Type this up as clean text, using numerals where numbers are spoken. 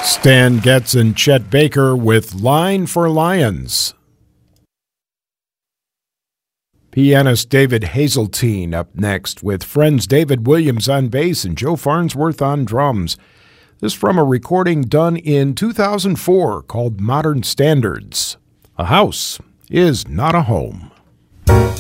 Stan Getz and Chet Baker with Line for Lions. Pianist David Hazeltine up next with friends David Williams on bass and Joe Farnsworth on drums. This from a recording done in 2004 called Modern Standards. A house is not a home.